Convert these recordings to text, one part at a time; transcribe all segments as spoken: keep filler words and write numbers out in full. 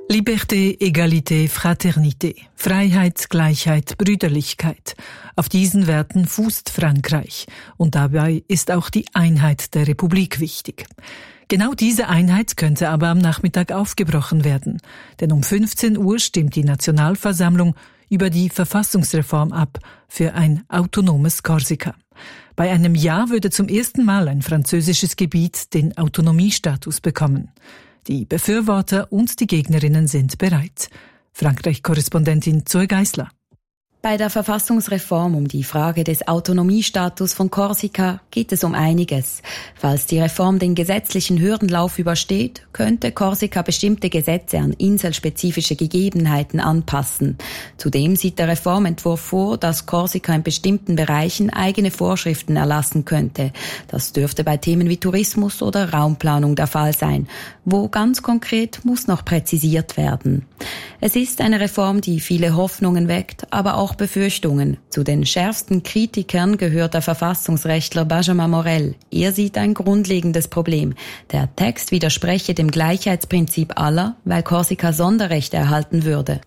Liberté, Egalité, Fraternité. Freiheit, Gleichheit, Brüderlichkeit. Auf diesen Werten fußt Frankreich. Und dabei ist auch die Einheit der Republik wichtig. Genau diese Einheit könnte aber am Nachmittag aufgebrochen werden. Denn um fünfzehn Uhr stimmt die Nationalversammlung über die Verfassungsreform ab für ein autonomes Korsika. Bei einem Ja würde zum ersten Mal ein französisches Gebiet den Autonomiestatus bekommen. Die Befürworter und die Gegnerinnen sind bereit. Frankreich-Korrespondentin Zoe Geisler. Bei der Verfassungsreform um die Frage des Autonomiestatus von Korsika geht es um einiges. Falls die Reform den gesetzlichen Hürdenlauf übersteht, könnte Korsika bestimmte Gesetze an inselspezifische Gegebenheiten anpassen. Zudem sieht der Reformentwurf vor, dass Korsika in bestimmten Bereichen eigene Vorschriften erlassen könnte. Das dürfte bei Themen wie Tourismus oder Raumplanung der Fall sein. Wo ganz konkret, muss noch präzisiert werden. Es ist eine Reform, die viele Hoffnungen weckt, aber auch Befürchtungen. Zu den schärfsten Kritikern gehört der Verfassungsrechtler Benjamin Morel. Er sieht ein grundlegendes Problem. Der Text widerspreche dem Gleichheitsprinzip aller, weil Korsika Sonderrechte erhalten würde.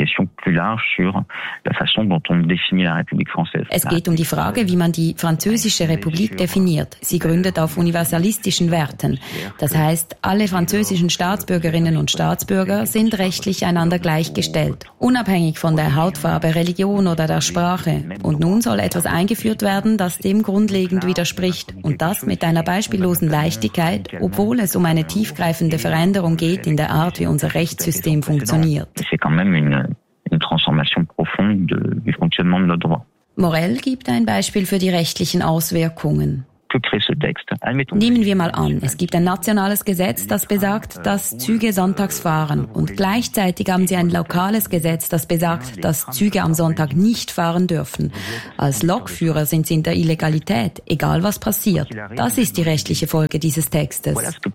Es geht um die Frage, wie man die französische Republik definiert. Sie gründet auf universalistischen Werten. Das heißt, alle französischen Staatsbürgerinnen und Staatsbürger sind rechtlich einander gleichgestellt, unabhängig von der Hautfarbe, Religion oder der Sprache. Und nun soll etwas eingeführt werden, das dem grundlegend widerspricht. Und das mit einer beispiellosen Leichtigkeit, obwohl es um eine tiefgreifende Veränderung geht in der Art, wie unser Rechtssystem funktioniert. Une transformation profonde de, du fonctionnement de notre droit. Morel gibt ein Beispiel für die rechtlichen Auswirkungen. Nehmen wir mal an, es gibt ein nationales Gesetz, das besagt, dass Züge sonntags fahren. Und gleichzeitig haben Sie ein lokales Gesetz, das besagt, dass Züge am Sonntag nicht fahren dürfen. Als Lokführer sind Sie in der Illegalität, egal was passiert. Das ist die rechtliche Folge dieses Textes.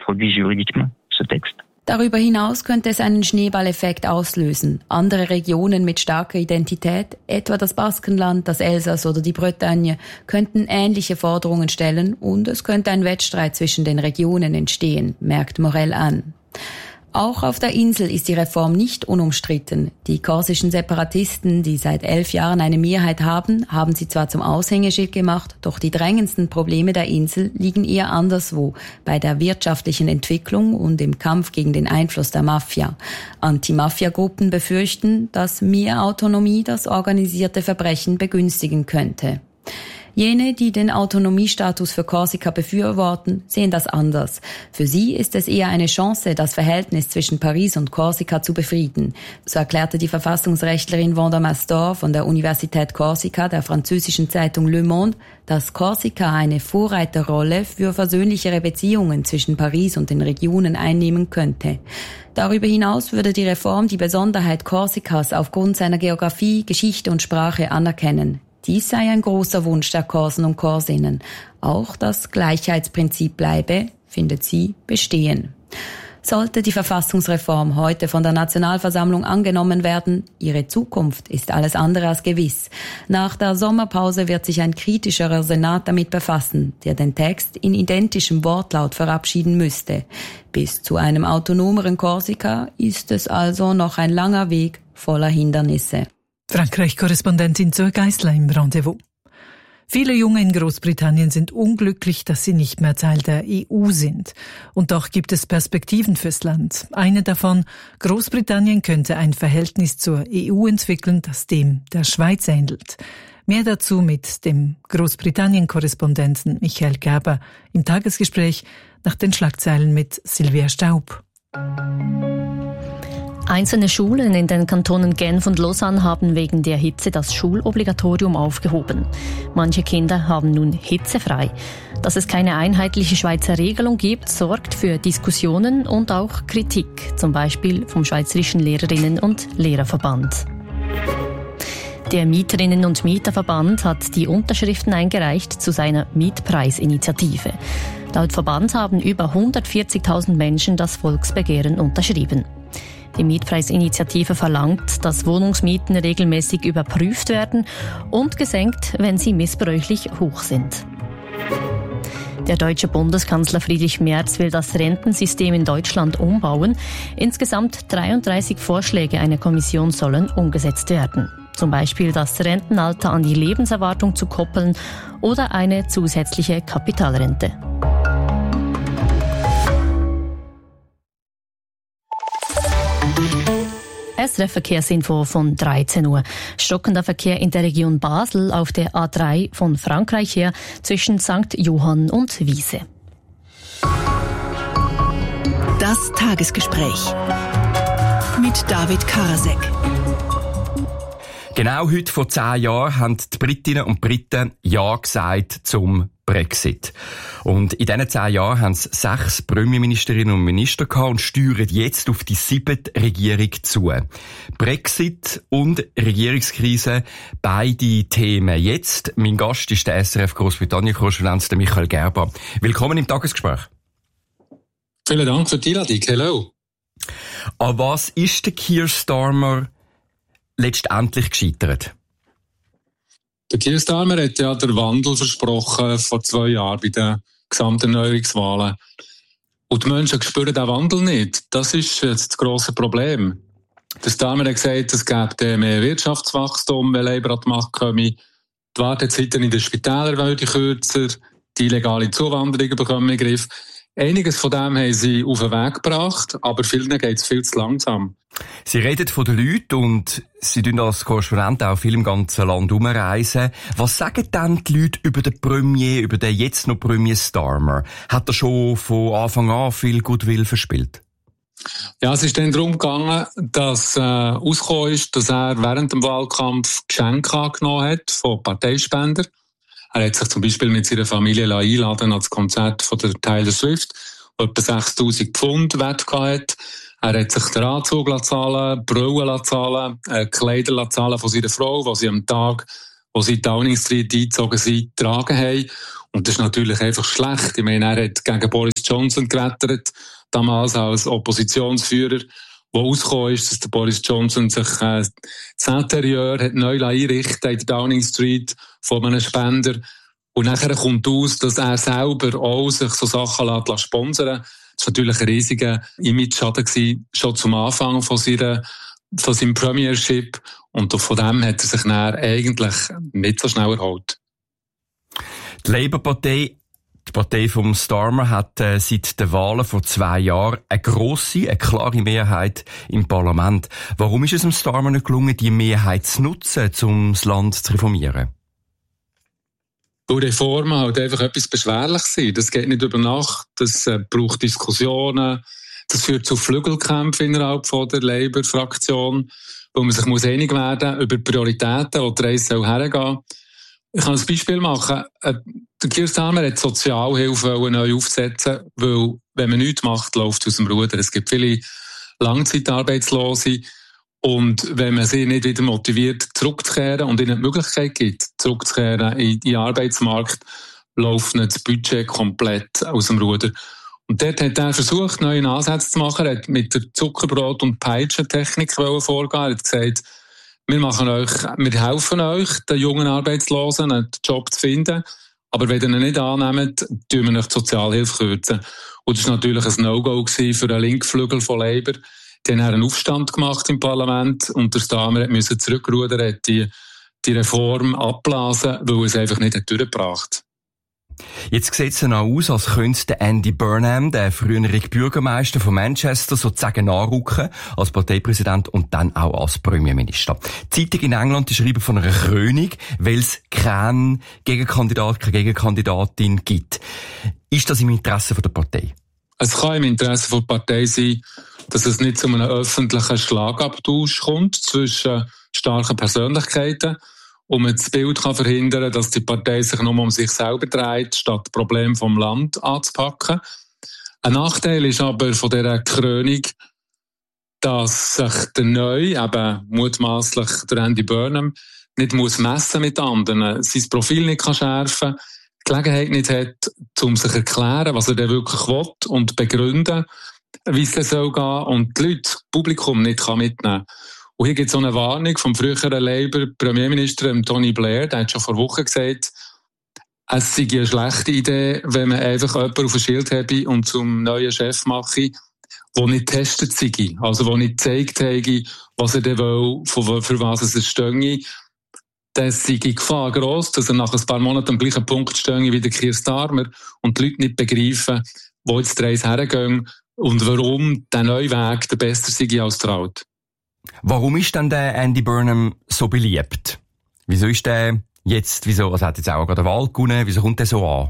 Darüber hinaus könnte es einen Schneeballeffekt auslösen. Andere Regionen mit starker Identität, etwa das Baskenland, das Elsass oder die Bretagne, könnten ähnliche Forderungen stellen und es könnte ein Wettstreit zwischen den Regionen entstehen, merkt Morel an. Auch auf der Insel ist die Reform nicht unumstritten. Die korsischen Separatisten, die seit elf Jahren eine Mehrheit haben, haben sie zwar zum Aushängeschild gemacht, doch die drängendsten Probleme der Insel liegen eher anderswo, bei der wirtschaftlichen Entwicklung und im Kampf gegen den Einfluss der Mafia. Anti-Mafia-Gruppen befürchten, dass mehr Autonomie das organisierte Verbrechen begünstigen könnte. Jene, die den Autonomiestatus für Korsika befürworten, sehen das anders. Für sie ist es eher eine Chance, das Verhältnis zwischen Paris und Korsika zu befrieden. So erklärte die Verfassungsrechtlerin Wanda Mastor von der Universität Korsika der französischen Zeitung Le Monde, dass Korsika eine Vorreiterrolle für versöhnlichere Beziehungen zwischen Paris und den Regionen einnehmen könnte. Darüber hinaus würde die Reform die Besonderheit Korsikas aufgrund seiner Geografie, Geschichte und Sprache anerkennen. Dies sei ein großer Wunsch der Korsen und Korsinnen. Auch das Gleichheitsprinzip bleibe, findet sie, bestehen. Sollte die Verfassungsreform heute von der Nationalversammlung angenommen werden, ihre Zukunft ist alles andere als gewiss. Nach der Sommerpause wird sich ein kritischerer Senat damit befassen, der den Text in identischem Wortlaut verabschieden müsste. Bis zu einem autonomeren Korsika ist es also noch ein langer Weg voller Hindernisse. Frankreich-Korrespondentin Zoe Geisler im Rendezvous. Viele Junge in Großbritannien sind unglücklich, dass sie nicht mehr Teil der E U sind. Und doch gibt es Perspektiven fürs Land. Eine davon, Großbritannien könnte ein Verhältnis zur E U entwickeln, das dem der Schweiz ähnelt. Mehr dazu mit dem Großbritannien-Korrespondenten Michael Gerber im Tagesgespräch nach den Schlagzeilen mit Silvia Staub. Einzelne Schulen in den Kantonen Genf und Lausanne haben wegen der Hitze das Schulobligatorium aufgehoben. Manche Kinder haben nun hitzefrei. Dass es keine einheitliche Schweizer Regelung gibt, sorgt für Diskussionen und auch Kritik, zum Beispiel vom Schweizerischen Lehrerinnen- und Lehrerverband. Der Mieterinnen- und Mieterverband hat die Unterschriften eingereicht zu seiner Mietpreisinitiative. Laut Verband haben über hundertvierzigtausend Menschen das Volksbegehren unterschrieben. Die Mietpreisinitiative verlangt, dass Wohnungsmieten regelmäßig überprüft werden und gesenkt, wenn sie missbräuchlich hoch sind. Der deutsche Bundeskanzler Friedrich Merz will das Rentensystem in Deutschland umbauen. Insgesamt dreiunddreißig Vorschläge einer Kommission sollen umgesetzt werden. Zum Beispiel das Rentenalter an die Lebenserwartung zu koppeln oder eine zusätzliche Kapitalrente. S R F-Verkehrsinfo von dreizehn Uhr. Stockender Verkehr in der Region Basel auf der A drei von Frankreich her zwischen Sankt Johann und Wiese. Das Tagesgespräch mit David Karasek. Genau heute vor zehn Jahren haben die Britinnen und Briten Ja gesagt zum Brexit. Und in diesen zehn Jahren haben es sechs Premierministerinnen und Minister gehabt und steuern jetzt auf die siebte Regierung zu. Brexit und Regierungskrise, beide Themen jetzt. Mein Gast ist der S R F Großbritannien-Korrespondent Michael Gerber. Willkommen im Tagesgespräch. Vielen Dank für die Einladung. Hello. An was ist der Keir Starmer letztendlich gescheitert? Der Keir Starmer hat ja den Wandel versprochen vor zwei Jahren bei den Gesamterneuerungswahlen. Und die Menschen spüren den Wandel nicht. Das ist jetzt das grosse Problem. Der Starmer hat gesagt, es gäbe mehr Wirtschaftswachstum, wenn Labour an die Macht komme. Die Wartezeiten in den Spitälern werden kürzer, die illegale Zuwanderung bekommen in den Griff. Einiges von dem haben sie auf den Weg gebracht, aber vielen geht es viel zu langsam. Sie reden von den Leuten und Sie tun als Korrespondent auch viel im ganzen Land herumreisen. Was sagen denn die Leute über den Premier, über den jetzt noch Premier Starmer? Hat er schon von Anfang an viel Goodwill verspielt? Ja, es ist dann darum gegangen, dass äh, rausgekommen ist, dass er während dem Wahlkampf Geschenke angenommen hat von Parteispendern. Er hat sich zum Beispiel mit seiner Familie einladen als Konzert von der Taylor Swift, wo etwa sechstausend Pfund wert hatte. Er hat sich den Anzug zahlen, Brillen zahlen, äh, Kleider zahlen von seiner Frau, die sie am Tag, wo sie in Downing Street eingezogen sind, getragen haben. Und das ist natürlich einfach schlecht. Ich meine, er hat gegen Boris Johnson gewettert, damals als Oppositionsführer, wo rausgekommen ist, dass der Boris Johnson sich äh, das Interieur hat neu einrichten in der Downing Street von einem Spender. Und nachher kommt aus, dass er selber auch sich so Sachen lässt sponsern. Das war natürlich ein riesiger Image-Schaden gewesen, schon zum Anfang von, seiner, von seinem Premiership. Und von dem hat er sich dann eigentlich nicht so schnell erholt. Die Labour-Partei, die Partei vom Starmer, hat äh, seit den Wahlen vor zwei Jahren eine grosse, eine klare Mehrheit im Parlament. Warum ist es dem Starmer nicht gelungen, die Mehrheit zu nutzen, um das Land zu reformieren? Weil Reformen halt einfach etwas Beschwerliches sind. Das geht nicht über Nacht, das äh, braucht Diskussionen, das führt zu Flügelkämpfen innerhalb von der Labour-Fraktion, wo man sich muss einig werden über die Prioritäten, wo die Reise hergehen soll. Ich kann ein Beispiel machen. Äh, der Keir Starmer hat Sozialhilfe neu aufsetzen, weil wenn man nichts macht, läuft es aus dem Ruder. Es gibt viele Langzeitarbeitslose. Und wenn man sie nicht wieder motiviert, zurückzukehren und ihnen die Möglichkeit gibt, zurückzukehren in den Arbeitsmarkt, läuft das Budget komplett aus dem Ruder. Und dort hat er versucht, neue Ansätze zu machen. Er hat mit der Zuckerbrot- und Peitschentechnik vorgehen. Er hat gesagt, wir machen euch, wir helfen euch, den jungen Arbeitslosen einen Job zu finden. Aber wenn ihr ihn nicht annehmt, tun wir euch die Sozialhilfe kürzen. Und das war natürlich ein No-Go für den Linkflügel von Labour. Die haben einen Aufstand gemacht im Parlament und der Starmer musste zurückrudern, hat die, die Reform abblasen, weil er es einfach nicht hat durchgebracht. Jetzt sieht es ja auch aus, als könnte Andy Burnham, der frühere Bürgermeister von Manchester, sozusagen nachrücken als Parteipräsident und dann auch als Premierminister. Die Zeitung in England die schreibt von einer Krönung, weil es keinen Gegenkandidat, keine Gegenkandidatin gibt. Ist das im Interesse der Partei? Es kann im Interesse der Partei sein, dass es nicht zu einem öffentlichen Schlagabtausch kommt zwischen starken Persönlichkeiten und man das Bild kann verhindern, dass die Partei sich nur um sich selber dreht, statt das Problem vom Land anzupacken. Ein Nachteil ist aber von dieser Krönung, dass sich der Neue, eben mutmaßlich der Andy Burnham, nicht muss messen mit anderen, sein Profil nicht kann schärfen, die Gelegenheit nicht hat, um sich zu erklären, was er denn wirklich will und begründen, wie es dann soll gehen und die Leute, das Publikum nicht kann mitnehmen. Und hier gibt es so eine Warnung vom früheren Labour-Premierminister Tony Blair, der hat schon vor Wochen gesagt, es sei eine schlechte Idee, wenn man einfach jemanden auf den Schild habe und zum neuen Chef mache, der nicht getestet sei, also der nicht gezeigt habe, was er denn will, für was es stehe. Dann sei die Gefahr gross, dass er nach ein paar Monaten am gleichen Punkt stehe wie der Keir Starmer und die Leute nicht begreifen, wo jetzt die Reise hergehen und warum der neue Weg der beste sei als der alte. Warum ist denn der Andy Burnham so beliebt? Wieso ist der jetzt, wieso, also hat jetzt auch gerade eine Wahl gewonnen, wieso kommt der so an?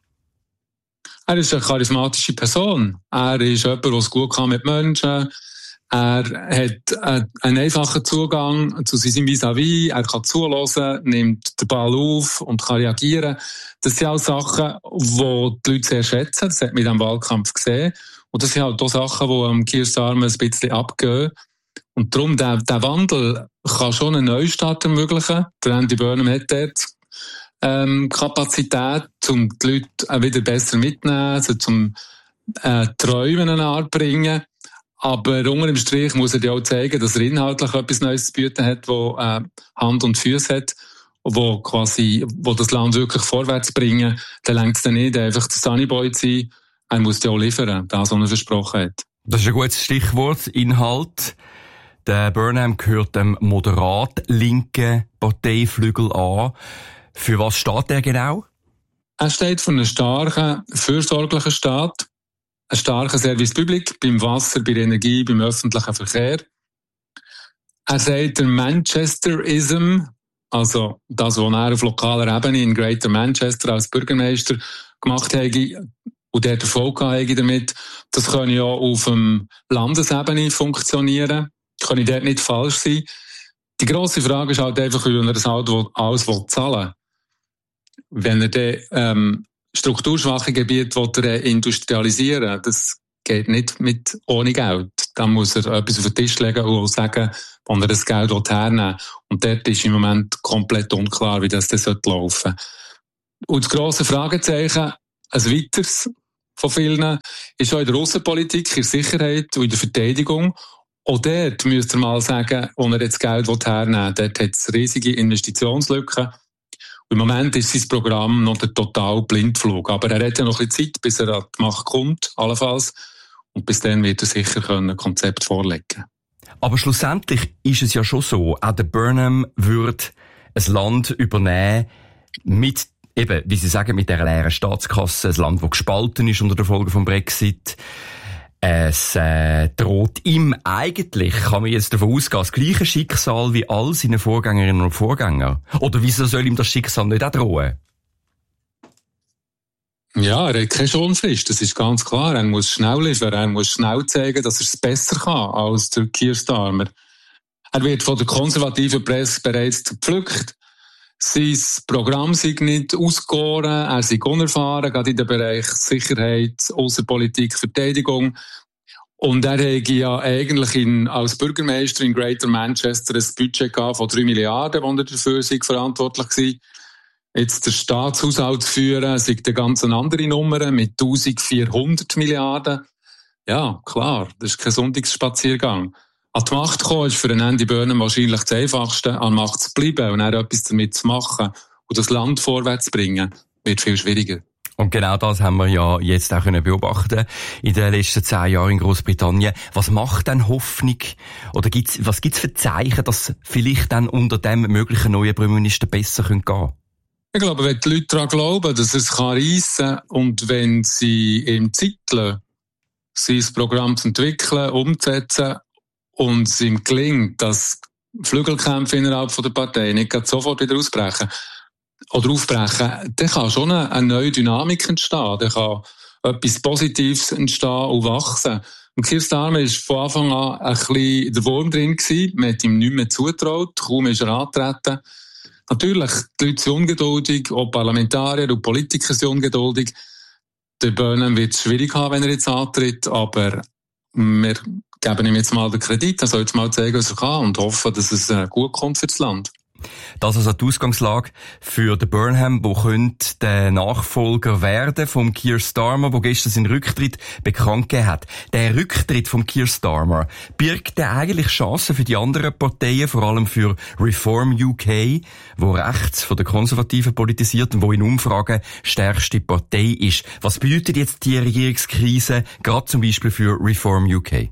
Er ist eine charismatische Person. Er ist jemand, der es gut kann mit Menschen. Er hat einen einfachen Zugang zu seinem Vis-à-vis. Er kann zuhören, nimmt den Ball auf und kann reagieren. Das sind auch Sachen, die die Leute sehr schätzen. Das hat man in diesem Wahlkampf gesehen. Und das sind halt auch Sachen, die am Keir Starmer ein bisschen abgehen. Und darum, der, der Wandel kann schon einen Neustart ermöglichen. Der Andy Burnham hat dort ähm, Kapazität, um die Leute wieder besser mitzunehmen, also zum äh, Träumen eine Art bringen. Aber unter dem Strich muss er ja auch zeigen, dass er inhaltlich etwas Neues zu bieten hat, wo äh, Hand und Füße hat, wo quasi, wo das Land wirklich vorwärts bringen. Dann reicht es dann nicht, einfach der Sunnyboy zu sein. Er muss ja auch liefern, das, was er versprochen hat. Das ist ein gutes Stichwort, Inhalt. Der Burnham gehört dem moderat-linken Parteiflügel an. Für was steht er genau? Er steht für einen starken, fürsorglichen Staat, einen starken Service Public beim Wasser, bei der Energie, beim öffentlichen Verkehr. Er sagt, der Manchesterism, also das, was er auf lokaler Ebene in Greater Manchester als Bürgermeister gemacht hat, und der Erfolg hatte damit, das kann ja auf dem Landesebene funktionieren. Kann ich dort nicht falsch sein. Die grosse Frage ist halt einfach, wie er das halt alles zahlen will. Wenn er dann ähm, strukturschwache Gebiete industrialisieren will, das geht nicht mit ohne Geld. Dann muss er etwas auf den Tisch legen und sagen, wo er das Geld hernehmen will. Und dort ist im Moment komplett unklar, wie das dann laufen sollte. Und das grosse Fragezeichen, ein weiteres von vielen, ist auch in der Aussenpolitik, in der Sicherheit und in der Verteidigung. Auch dort müsst ihr mal sagen, wo er jetzt Geld hernehmen will. Dort hat es riesige Investitionslücken. Und im Moment ist sein Programm noch der total Blindflug. Aber er hat ja noch ein bisschen Zeit, bis er an die Macht kommt, allenfalls. Und bis dann wird er sicher ein Konzept vorlegen. Aber schlussendlich ist es ja schon so, auch der Burnham würde ein Land übernehmen mit, eben, wie Sie sagen, mit der leeren Staatskasse, ein Land, das gespalten ist unter der Folge vom Brexit. Es äh, droht ihm eigentlich, kann man jetzt davon ausgehen, das gleiche Schicksal wie all seine Vorgängerinnen und Vorgänger. Oder wieso soll ihm das Schicksal nicht auch drohen? Ja, er hat keine Schonfrist, das ist ganz klar. Er muss schnell liefern, er muss schnell zeigen, dass er es besser kann als der Keir Starmer. Er wird von der konservativen Presse bereits gepflückt. Sein Programm sei nicht ausgegoren, er sei unerfahren, gerade in den Bereich Sicherheit, Außenpolitik, Verteidigung. Und er hätte ja eigentlich in, als Bürgermeister in Greater Manchester ein Budget gehabt von drei Milliarden, wo er dafür sei verantwortlich war. Jetzt der Staatshaushalt zu führen, sei eine ganz andere Nummer mit eintausendvierhundert Milliarden. Ja, klar, das ist kein Sonntagsspaziergang. An die Macht kommen ist für einen Andy Burnham wahrscheinlich das Einfachste, an Macht zu bleiben und dann etwas damit zu machen und das Land vorwärts zu bringen, wird viel schwieriger. Und genau das haben wir ja jetzt auch beobachten in den letzten zehn Jahren in Großbritannien. Was macht denn Hoffnung? Oder gibt's, was gibt's für Zeichen, dass vielleicht dann unter dem möglichen neuen Premierminister besser gehen können? Ich glaube, wenn die Leute daran glauben, dass er es reissen kann und wenn sie ihm Zeit lassen, sein Programm zu entwickeln, umzusetzen, und es ihm gelingt, dass Flügelkämpfe innerhalb der Partei nicht sofort wieder ausbrechen oder aufbrechen, dann kann schon eine, eine neue Dynamik entstehen, dann kann etwas Positives entstehen und wachsen. Und Keir Starmer war von Anfang an ein bisschen der Wurm drin gewesen, man hat ihm nicht mehr zutraut, kaum ist er angetreten. Natürlich, die Leute sind ungeduldig, auch Parlamentarier und Politiker sind ungeduldig. Der Burnham wird es schwierig haben, wenn er jetzt antritt, aber wir geben ihm jetzt mal den Kredit, er soll jetzt mal zeigen, was er kann und hoffen, dass es gut kommt für das Land. Das ist also die Ausgangslage für den Burnham, wo könnte der Nachfolger werden vom Keir Starmer, der gestern seinen Rücktritt bekannt gegeben hat. Der Rücktritt von Keir Starmer, birgt der eigentlich Chancen für die anderen Parteien, vor allem für Reform U K, wo rechts von den Konservativen politisiert und wo in Umfragen stärkste Partei ist. Was bedeutet jetzt die Regierungskrise, gerade zum Beispiel für Reform U K?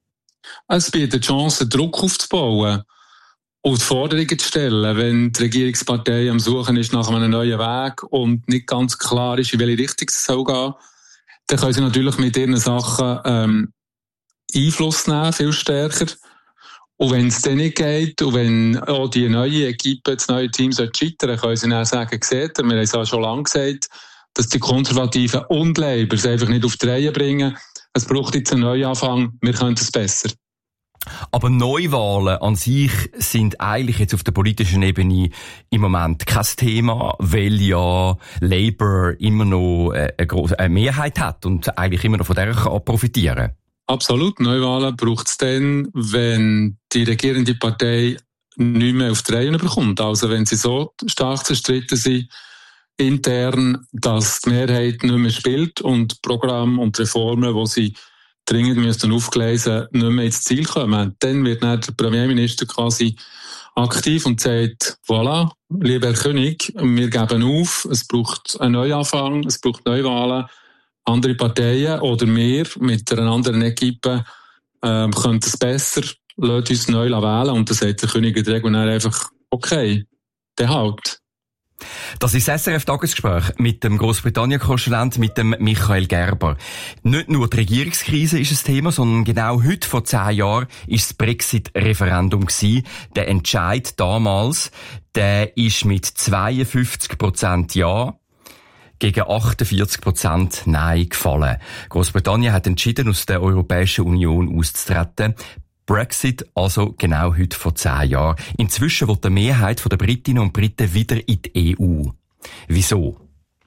Es bietet Chancen, Druck aufzubauen und Forderungen zu stellen, wenn die Regierungspartei am Suchen ist nach einem neuen Weg und nicht ganz klar ist, in welche Richtung es soll gehen, dann können sie natürlich mit ihren Sachen ähm, Einfluss nehmen, viel stärker. Und wenn es dann nicht geht und wenn auch die neue Equipe, das neue Team scheitern, können sie dann sagen, seht ihr, wir haben es ja schon lange gesagt, dass die Konservativen und Labour es einfach nicht auf die Reihe bringen. Es braucht jetzt einen Neuanfang, wir können es besser. Aber Neuwahlen an sich sind eigentlich jetzt auf der politischen Ebene im Moment kein Thema, weil ja Labour immer noch eine grosse eine Mehrheit hat und eigentlich immer noch von der kann profitieren. Absolut. Neuwahlen braucht es dann, wenn die regierende Partei nicht mehr auf die Reihe bekommt. Also wenn sie so stark zerstritten sind, intern, dass die Mehrheit nicht mehr spielt und Programme und Reformen, die sie dringend müssen aufgleisen, nicht mehr ins Ziel kommen. Dann wird dann der Premierminister quasi aktiv und sagt, voilà, lieber Herr König, wir geben auf, es braucht einen Neuanfang, es braucht Neuwahlen, andere Parteien oder wir mit einer anderen Equipe äh, können es besser, lasst uns neu wählen. Und dann sagt der König in der Regel einfach, okay, der halt. Das ist das S R F-Tagesgespräch mit dem Grossbritannien-Korrespondent, mit dem Michael Gerber. Nicht nur die Regierungskrise ist ein Thema, sondern genau heute vor zehn Jahren ist das Brexit-Referendum gewesen. Der Entscheid damals, der ist mit zweiundfünfzig Prozent Ja gegen achtundvierzig Prozent Nein gefallen. Grossbritannien hat entschieden, aus der Europäischen Union auszutreten. Brexit also genau heute vor zehn Jahren. Inzwischen will die Mehrheit der Britinnen und Briten wieder in die E U. Wieso?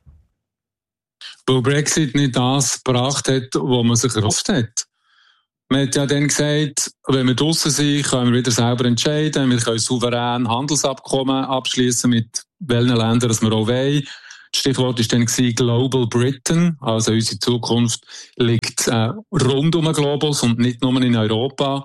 Weil Brexit nicht das gebracht hat, was man sich erhofft hat. Man hat ja dann gesagt, wenn wir draussen sind, können wir wieder selber entscheiden. Wir können souverän Handelsabkommen abschließen mit welchen Ländern das wir auch wollen. Das Stichwort war dann Global Britain, also unsere Zukunft liegt äh, rund um den Globus und nicht nur in Europa.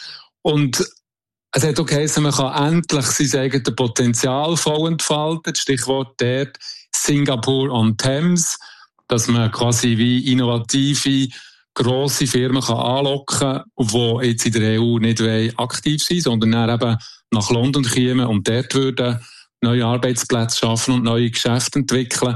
Und es hat auch geheißen, man kann endlich sein eigenes Potenzial voll entfalten. Das Stichwort dort Singapore on Thames, dass man quasi wie innovative, grosse Firmen kann anlocken kann, die jetzt in der E U nicht aktiv sind, sondern dann eben nach London kommen und dort würden neue Arbeitsplätze schaffen und neue Geschäfte entwickeln.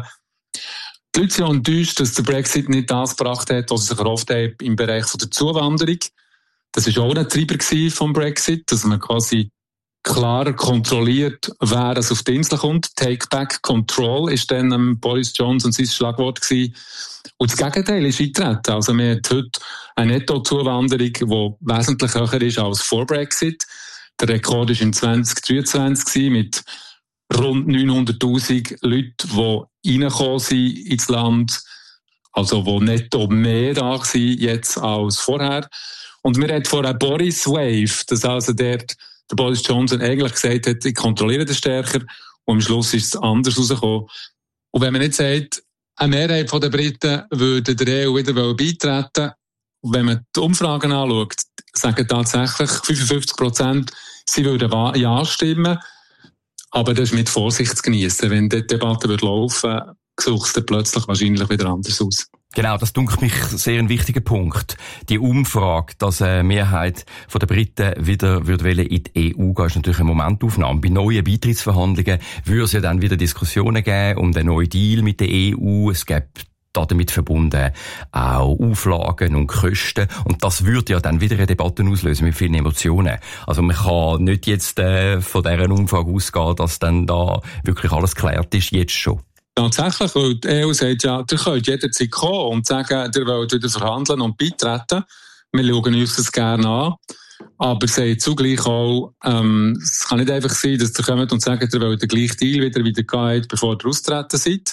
Die Leute sind enttäuscht, dass der Brexit nicht das gebracht hat, was sie sich erhofft haben im Bereich der Zuwanderung. Das war auch ein Treiber vom Brexit, dass man quasi klarer kontrolliert, wer es auf die Insel kommt. Take back control ist dann ähm, Boris Johnson sein Schlagwort gewesen. Und das Gegenteil ist eingetreten. Also man hat heute eine Netto-Zuwanderung, die wesentlich höher ist als vor Brexit. Der Rekord war im zwanzig dreiundzwanzig mit rund neunhunderttausend Leute, die reingekommen sind ins Land, also die netto mehr da waren jetzt als vorher. Und wir hatten vorher Boris Wave, dass also der, der Boris Johnson eigentlich gesagt hat, ich kontrolliere das stärker, und am Schluss ist es anders rausgekommen. Und wenn man nicht sagt, eine Mehrheit der Briten würde der E U wieder beitreten, wenn man die Umfragen anschaut, sagen tatsächlich fünfundfünfzig Prozent, sie würden Ja stimmen. Aber das ist mit Vorsicht zu genießen. Wenn die Debatte wird laufen, sieht es dann plötzlich wahrscheinlich wieder anders aus. Genau, das dünkt mich sehr ein wichtiger Punkt. Die Umfrage, dass eine Mehrheit der Briten wieder würde in die E U gehen, ist natürlich eine Momentaufnahme. Bei neuen Beitrittsverhandlungen würde es ja dann wieder Diskussionen geben um den neuen Deal mit der E U. Es gibt damit verbunden auch Auflagen und Kosten. Und das würde ja dann wieder eine Debatte auslösen mit vielen Emotionen. Also man kann nicht jetzt äh, von dieser Umfrage ausgehen, dass dann da wirklich alles geklärt ist, jetzt schon. Tatsächlich, weil die E U sagt ja, ihr könnt jederzeit kommen und sagen, ihr wollt wieder verhandeln und beitreten. Wir schauen uns das gerne an. Aber sagt zugleich auch, ähm, es kann nicht einfach sein, dass ihr kommt und sagt, ihr wollt den gleichen Deal wieder wieder gehen, bevor ihr austreten seid.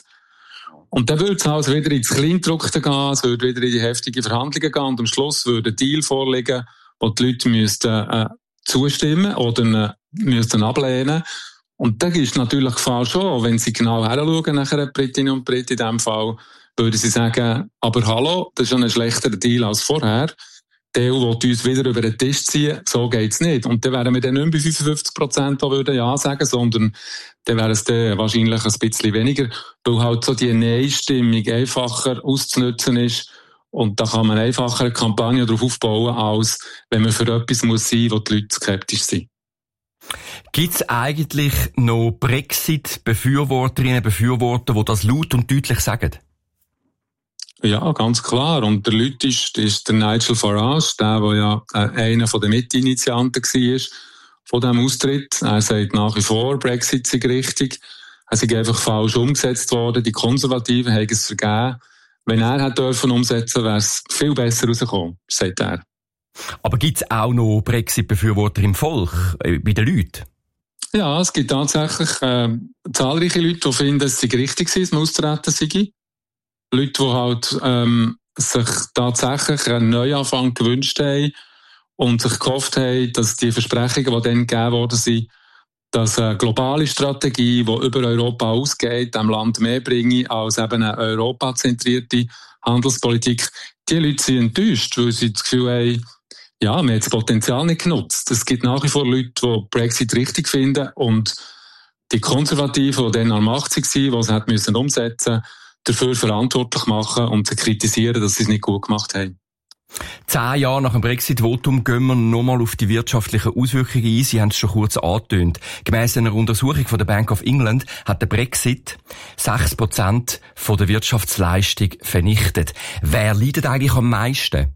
Und dann würde es also wieder ins Kleingedruckte gehen, es würde wieder in die heftigen Verhandlungen gehen und am Schluss würde ein Deal vorliegen, wo die Leute müssten, äh, zustimmen oder äh, müssten ablehnen. Und da ist natürlich Gefahr schon, wenn Sie genau heranschauen, nachher Britinnen und Briten in diesem Fall, würden sie sagen, aber hallo, das ist schon ein schlechterer Deal als vorher. Der E U will uns wieder über den Tisch ziehen, so geht's nicht. Und dann wären wir dann nicht mehr bei fünfundfünfzig Prozent, die würden ja sagen, sondern dann wäre es dann wahrscheinlich ein bisschen weniger, weil halt so die Nein-Stimmung einfacher auszunutzen ist. Und da kann man einfacher eine Kampagne darauf aufbauen, als wenn man für etwas muss sein, wo die Leute skeptisch sind. Gibt es eigentlich noch Brexit-Befürworterinnen und Befürworter, die das laut und deutlich sagen? Ja, ganz klar. Und der Leute ist, ist der Nigel Farage, der, der ja einer der Mitinitianten war von diesem Austritt. Er sagt nach wie vor, Brexit sei richtig. Er sei einfach falsch umgesetzt worden. Die Konservativen haben es vergeben. Wenn er hätte dürfen umsetzen, wäre es viel besser rausgekommen, sagt er. Aber gibt es auch noch Brexit-Befürworter im Volk, äh, bei den Leuten? Ja, es gibt tatsächlich äh, zahlreiche Leute, die finden, es sei richtig gewesen, dass man austreten sei. Leute, die halt ähm, sich tatsächlich einen Neuanfang gewünscht haben und sich gehofft haben, dass die Versprechungen, die dann gegeben worden sind, dass eine globale Strategie, die über Europa ausgeht, dem Land mehr bringe als eben eine europazentrierte Handelspolitik. Die Leute sind enttäuscht, weil sie das Gefühl haben, ja, wir haben das Potenzial nicht genutzt. Es gibt nach wie vor Leute, die Brexit richtig finden und die Konservativen, die dann an der Macht waren, die es hätten müssen umsetzen, dafür verantwortlich machen und sie kritisieren, dass sie es nicht gut gemacht haben. Zehn Jahre nach dem Brexit-Votum gehen wir nochmal auf die wirtschaftlichen Auswirkungen ein. Sie haben es schon kurz angetönt. Gemäss einer Untersuchung von der Bank of England hat der Brexit sechs Prozent von der Wirtschaftsleistung vernichtet. Wer leidet eigentlich am meisten?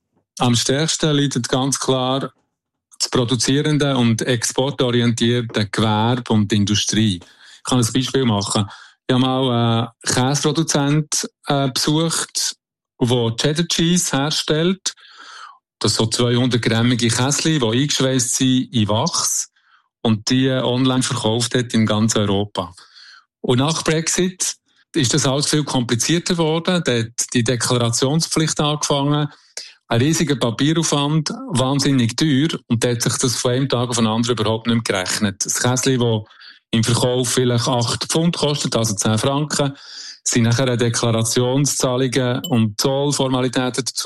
Am stärksten leidet ganz klar das produzierende und exportorientierte Gewerbe und die Industrie. Ich kann ein Beispiel machen. Ich habe mal einen Käseproduzent äh, besucht, der Cheddar Cheese herstellt. Das sind so zweihundert-grammige Käsli, die eingeschweißt sind in Wachs und die online verkauft hat in ganz Europa. Und nach Brexit ist das alles viel komplizierter geworden. Da hat die Deklarationspflicht angefangen. Ein riesiger Papieraufwand, wahnsinnig teuer. Und da hat sich das von einem Tag auf den anderen überhaupt nicht mehr gerechnet. Das Käsli, das im Verkauf vielleicht acht Pfund kostet, also zehn Franken, sind nachher Deklarationszahlungen und Zollformalitäten dazu